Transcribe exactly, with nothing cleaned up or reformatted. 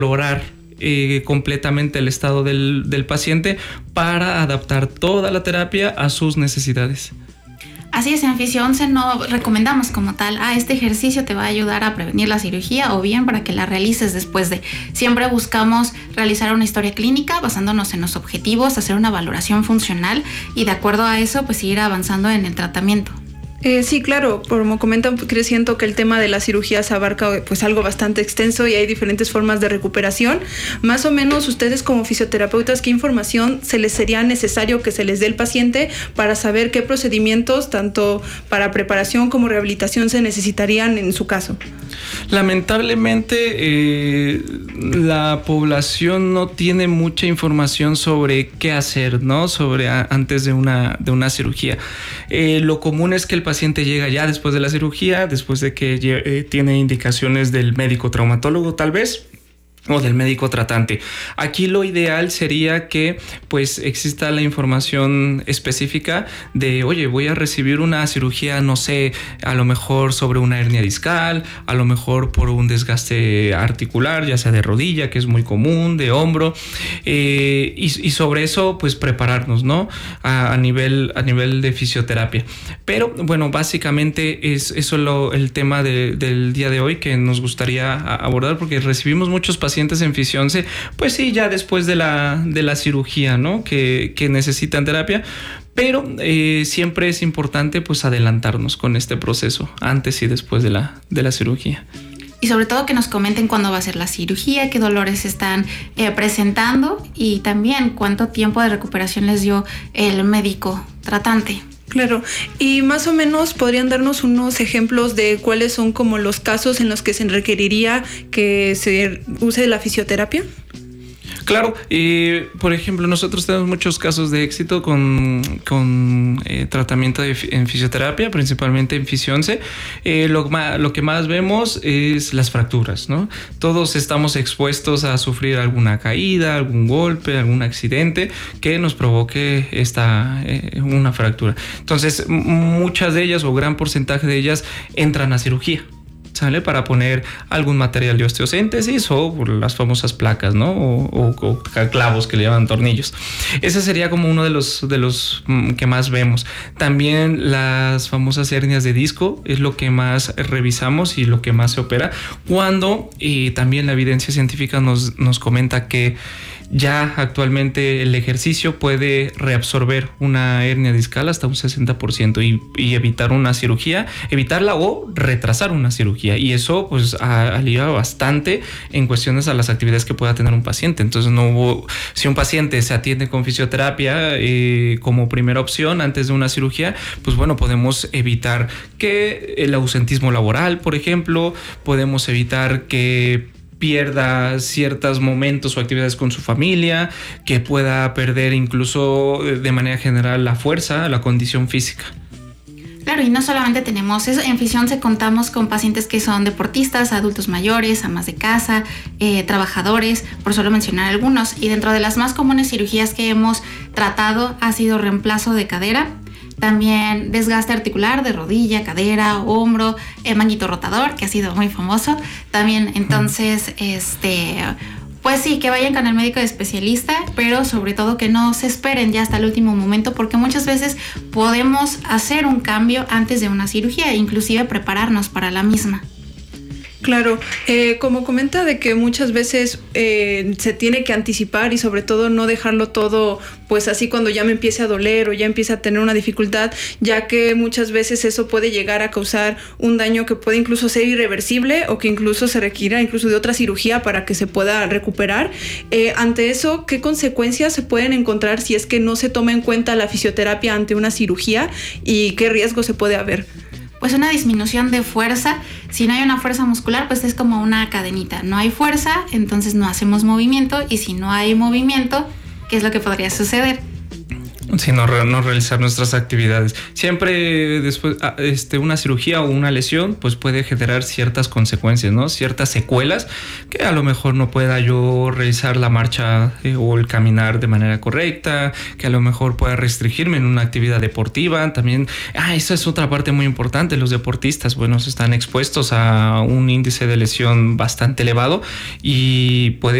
valorar eh, completamente el estado del, del paciente para adaptar toda la terapia a sus necesidades. Así es, en Fisio once no recomendamos como tal, ah, este ejercicio te va a ayudar a prevenir la cirugía o bien para que la realices después de. Siempre buscamos realizar una historia clínica basándonos en los objetivos, hacer una valoración funcional y de acuerdo a eso pues seguir avanzando en el tratamiento. Eh, sí, claro, como comentan, siento que el tema de las cirugías abarca pues algo bastante extenso y hay diferentes formas de recuperación. Más o menos ustedes como fisioterapeutas, ¿qué información se les sería necesario que se les dé al paciente para saber qué procedimientos, tanto para preparación como rehabilitación, se necesitarían en su caso? Lamentablemente eh, la población no tiene mucha información sobre qué hacer, ¿no? Sobre a, antes de una, de una cirugía. Eh, lo común es que el paciente llega ya después de la cirugía, después de que eh, tiene indicaciones del médico traumatólogo tal vez, o del médico tratante. Aquí lo ideal sería que pues exista la información específica de, oye, voy a recibir una cirugía, no sé, a lo mejor sobre una hernia discal, a lo mejor por un desgaste articular, ya sea de rodilla, que es muy común, de hombro, eh, y, y sobre eso pues prepararnos, ¿no? A, a nivel, a nivel de fisioterapia. Pero bueno, básicamente es eso lo, el tema de, del día de hoy que nos gustaría abordar, porque recibimos muchos pacientes pacientes en Fisio once, pues sí, ya después de la, de la cirugía, ¿no? Que, que necesitan terapia, pero eh, siempre es importante pues adelantarnos con este proceso, antes y después de la, de la cirugía. Y sobre todo que nos comenten cuándo va a ser la cirugía, qué dolores están eh, presentando y también cuánto tiempo de recuperación les dio el médico tratante. Claro, y más o menos podrían darnos unos ejemplos de cuáles son como los casos en los que se requeriría que se use la fisioterapia. Claro, eh, por ejemplo, nosotros tenemos muchos casos de éxito con, con eh, tratamiento de, en fisioterapia, principalmente en Fisio once. Eh, lo, lo que más vemos es las fracturas, ¿no? Todos estamos expuestos a sufrir alguna caída, algún golpe, algún accidente que nos provoque esta, eh, una fractura. Entonces, muchas de ellas o gran porcentaje de ellas entran a cirugía, ¿sale? Para poner algún material de osteosíntesis o por las famosas placas, ¿no? O, o, o clavos que le llaman tornillos. Ese sería como uno de los, de los que más vemos. También las famosas hernias de disco es lo que más revisamos y lo que más se opera, cuando eh, también la evidencia científica nos, nos comenta que ya actualmente el ejercicio puede reabsorber una hernia discal hasta un sesenta por ciento y, y evitar una cirugía, evitarla o retrasar una cirugía. Y eso pues alivia bastante en cuestiones a las actividades que pueda tener un paciente. Entonces no hubo, si un paciente se atiende con fisioterapia eh, como primera opción antes de una cirugía, pues bueno, podemos evitar que el ausentismo laboral, por ejemplo, podemos evitar que pierda ciertos momentos o actividades con su familia, que pueda perder incluso de manera general la fuerza, la condición física. Claro, y no solamente tenemos eso, en Fisio once contamos con pacientes que son deportistas, adultos mayores, amas de casa, eh, trabajadores, por solo mencionar algunos, y dentro de las más comunes cirugías que hemos tratado ha sido reemplazo de cadera, también desgaste articular de rodilla, cadera, hombro, eh, manguito rotador, que ha sido muy famoso. También, entonces, este, pues sí, que vayan con el médico especialista, pero sobre todo que no se esperen ya hasta el último momento, porque muchas veces podemos hacer un cambio antes de una cirugía e inclusive prepararnos para la misma. Claro, eh, como comenta de que muchas veces eh, se tiene que anticipar y sobre todo no dejarlo todo pues así cuando ya me empiece a doler o ya empiece a tener una dificultad, ya que muchas veces eso puede llegar a causar un daño que puede incluso ser irreversible o que incluso se requiera incluso de otra cirugía para que se pueda recuperar. Eh, ante eso, ¿qué consecuencias se pueden encontrar si es que no se toma en cuenta la fisioterapia ante una cirugía y qué riesgo se puede haber? Pues una disminución de fuerza. Si no hay una fuerza muscular, pues es como una cadenita. No hay fuerza, entonces no hacemos movimiento. Y si no hay movimiento, ¿qué es lo que podría suceder? Sí, no, no realizar nuestras actividades. Siempre después, este, una cirugía o una lesión, pues puede generar ciertas consecuencias, ¿no? Ciertas secuelas que a lo mejor no pueda yo realizar la marcha eh, o el caminar de manera correcta, que a lo mejor pueda restringirme en una actividad deportiva. También, ah, esa es otra parte muy importante. Los deportistas, bueno, están expuestos a un índice de lesión bastante elevado y puede